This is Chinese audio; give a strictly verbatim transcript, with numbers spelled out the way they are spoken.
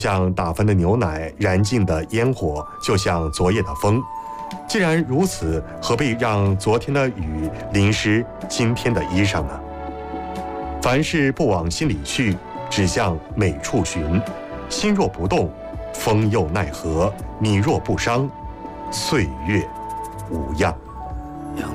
像打翻的牛奶，燃尽的烟火，就像昨夜的风。既然如此，何必让昨天的雨淋湿今天的衣裳呢？凡事不往心里去，只向美处寻。心若不动，风又奈何？你若不伤，岁月无恙。